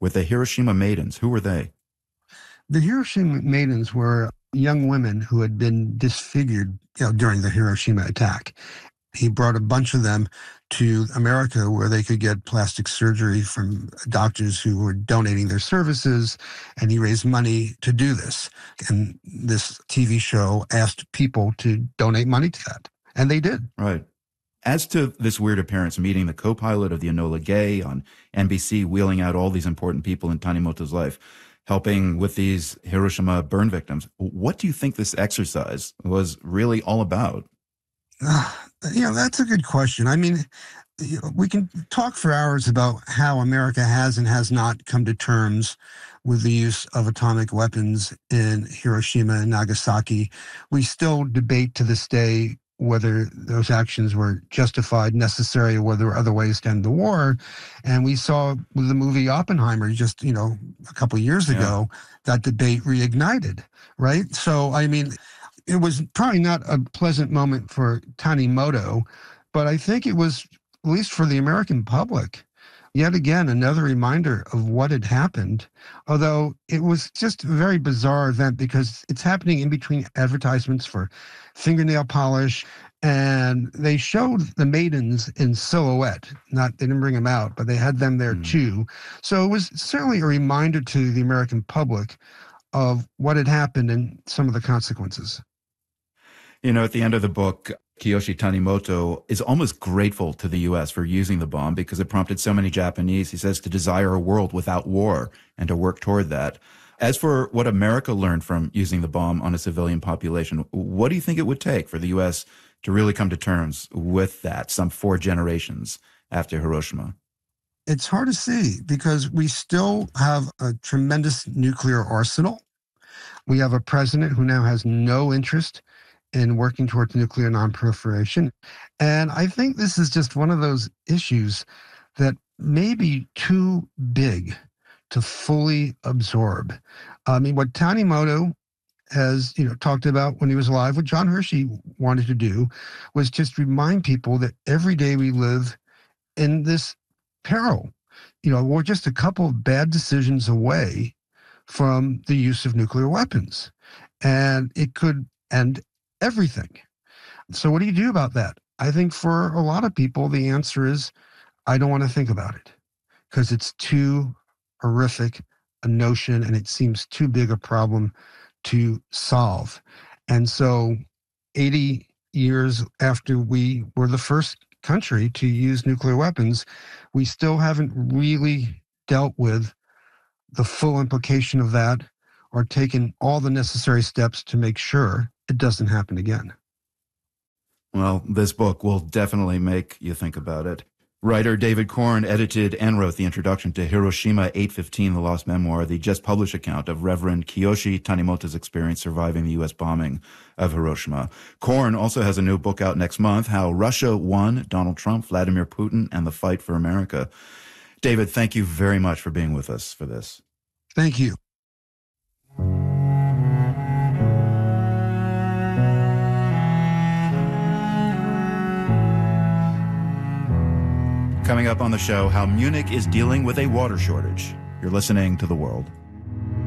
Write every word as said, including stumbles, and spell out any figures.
with the Hiroshima Maidens. Who were they? The Hiroshima Maidens were young women who had been disfigured, you know, during the Hiroshima attack. He brought a bunch of them to America where they could get plastic surgery from doctors who were donating their services, and he raised money to do this. And this T V show asked people to donate money to that, and they did. Right. As to this weird appearance, meeting the co-pilot of the Enola Gay on N B C, wheeling out all these important people in Tanimoto's life, helping with these Hiroshima burn victims, what do you think this exercise was really all about? Uh, you know, that's a good question. I mean, you know, we can talk for hours about how America has and has not come to terms with the use of atomic weapons in Hiroshima and Nagasaki. We still debate to this day whether those actions were justified, necessary, or whether there were other ways to end the war. And we saw with the movie Oppenheimer just, you know, a couple of years ago, yeah. that debate reignited, right? So, I mean, it was probably not a pleasant moment for Tanimoto, but I think it was, at least for the American public, yet again, another reminder of what had happened. Although it was just a very bizarre event because it's happening in between advertisements for fingernail polish. And they showed the maidens in silhouette. Not, they didn't bring them out, but they had them there mm. too. So it was certainly a reminder to the American public of what had happened and some of the consequences. You know, at the end of the book, Kiyoshi Tanimoto is almost grateful to the U S for using the bomb because it prompted so many Japanese, he says, to desire a world without war and to work toward that. As for what America learned from using the bomb on a civilian population, what do you think it would take for the U S to really come to terms with that some four generations after Hiroshima? It's hard to see because we still have a tremendous nuclear arsenal. We have a president who now has no interest in working towards nuclear nonproliferation. And I think this is just one of those issues that may be too big to fully absorb. I mean, what Tanimoto has, you know, talked about when he was alive, what John Hershey wanted to do was just remind people that every day we live in this peril. You know, we're just a couple of bad decisions away from the use of nuclear weapons. And it could end everything. So what do you do about that? I think for a lot of people, the answer is, I don't want to think about it because it's too horrific a notion and it seems too big a problem to solve. And so eighty years after we were the first country to use nuclear weapons, we still haven't really dealt with the full implication of that or taken all the necessary steps to make sure it doesn't happen again. Well, this book will definitely make you think about it. Writer David Corn edited and wrote the introduction to Hiroshima eight fifteen, The Lost Memoir, the just-published account of Reverend Kiyoshi Tanimoto's experience surviving the U S bombing of Hiroshima. Corn also has a new book out next month, How Russia Won, Donald Trump, Vladimir Putin, and the Fight for America. David, thank you very much for being with us for this. Thank you. Coming up on the show, how Munich is dealing with a water shortage. You're listening to The World.